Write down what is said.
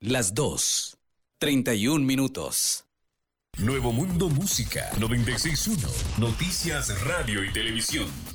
Las 2:31. Nuevo Mundo Música 96.1. Noticias, radio y televisión.